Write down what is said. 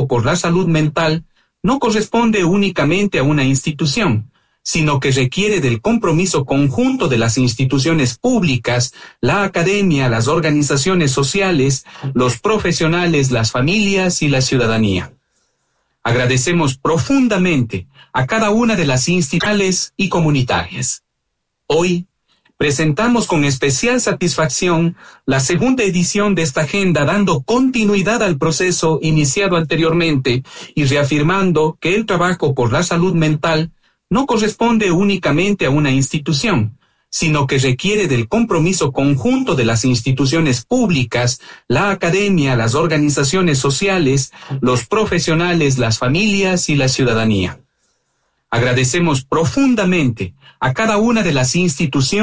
por la salud mental no corresponde únicamente a una institución, sino que requiere del compromiso conjunto de las instituciones públicas, la academia, las organizaciones sociales, los profesionales, las familias y la ciudadanía. Agradecemos profundamente a cada una de las instituciones y comunitarias. Hoy presentamos con especial satisfacción la segunda edición de esta agenda, dando continuidad al proceso iniciado anteriormente y reafirmando que el trabajo por la salud mental no corresponde únicamente a una institución, sino que requiere del compromiso conjunto de las instituciones públicas, la academia, las organizaciones sociales, los profesionales, las familias y la ciudadanía. Agradecemos profundamente a cada una de las instituciones